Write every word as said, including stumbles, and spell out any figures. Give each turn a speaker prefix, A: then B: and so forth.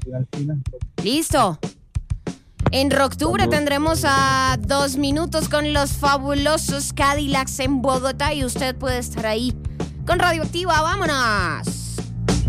A: Listo. En Rocktubre tendremos a Dos Minutos con los fabulosos Cadillacs en Bogotá y usted puede estar ahí con Radioactiva. ¡Vámonos!